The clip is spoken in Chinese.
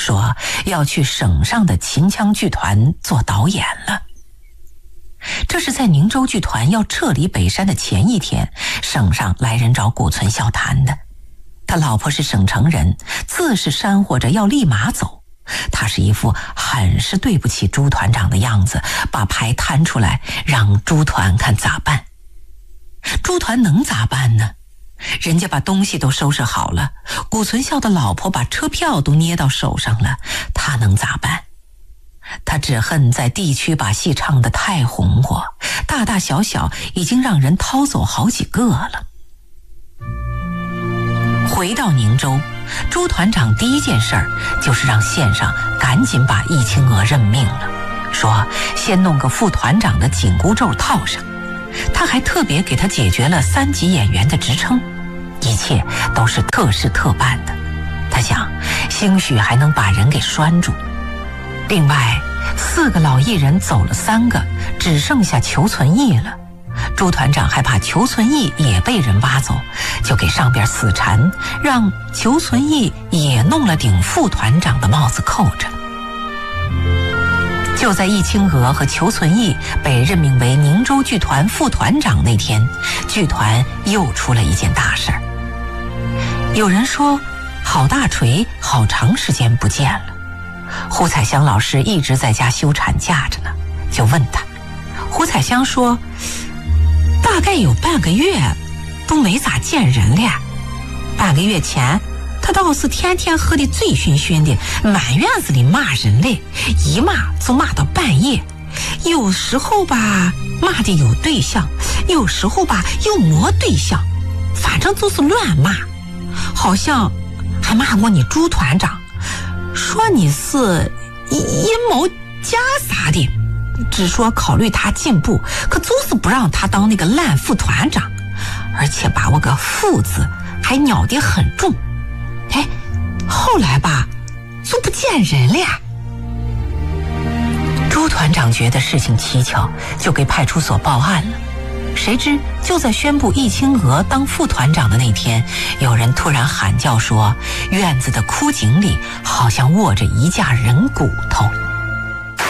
说要去省上的秦腔剧团做导演了。这是在宁州剧团要撤离北山的前一天，省上来人找古存孝谈的。他老婆是省城人，自是煽惑着要立马走。他是一副很是对不起朱团长的样子，把牌摊出来让朱团看咋办。朱团能咋办呢？人家把东西都收拾好了，古存孝的老婆把车票都捏到手上了，他能咋办？他只恨在地区把戏唱得太红火，大大小小已经让人掏走好几个了。回到宁州，朱团长第一件事儿就是让县上赶紧把易清娥任命了，说先弄个副团长的紧箍咒套上。他还特别给他解决了3级演员的职称，一切都是特事特办的。他想，兴许还能把人给拴住。另外4个老艺人走了3个，只剩下裘存义了。朱团长还怕裘存义也被人挖走，就给上边死缠，让裘存义也弄了顶副团长的帽子扣着。就在易清娥和裘存义被任命为宁州剧团副团长那天，剧团又出了一件大事儿。有人说郝大锤好长时间不见了，胡彩香老师一直在家休产假着呢，就问他。胡彩香说大概有半个月都没咋见人了。半个月前他倒是天天喝得醉醺醺的，满院子里骂人嘞，一骂就骂到半夜。有时候吧骂的有对象，有时候吧又没对象，反正就是乱骂。好像还骂过你朱团长，说你是阴谋家啥的，只说考虑他进步，可就是不让他当那个烂副团长，而且把我个副字还咬得很重。哎，后来吧就不见人了呀。朱团长觉得事情蹊跷，就给派出所报案了。谁知就在宣布易清娥当副团长的那天，有人突然喊叫说院子的枯井里好像卧着一架人骨头。